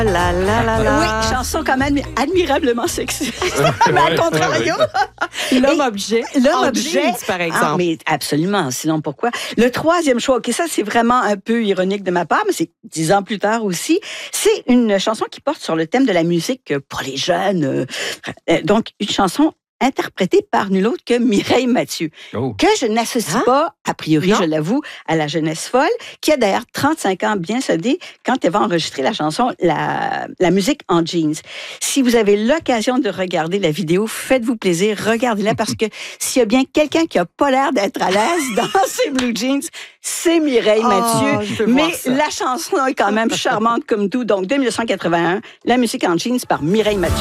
La la la la. Oui, chanson quand même admirablement sexuelle. Mais à contrario. L'homme-objet. L'homme-objet. Jeans, par exemple. Ah, mais absolument. Sinon, pourquoi? Le troisième choix, OK, ça, c'est vraiment un peu ironique de ma part, mais c'est 10 ans plus tard aussi. C'est une chanson qui porte sur le thème de la musique pour les jeunes. Donc, une chanson interprétée par nul autre que Mireille Mathieu, que je n'associe pas, a priori, je l'avoue, à la jeunesse folle, qui a d'ailleurs 35 ans bien soldé quand elle va enregistrer la chanson la musique en jeans. Si vous avez l'occasion de regarder la vidéo, faites-vous plaisir, regardez-la, parce que s'il y a bien quelqu'un qui a pas l'air d'être à l'aise dans ses blue jeans, c'est Mireille Mathieu. Mais la chanson est quand même charmante comme tout. Donc, de 1981, la musique en jeans par Mireille Mathieu.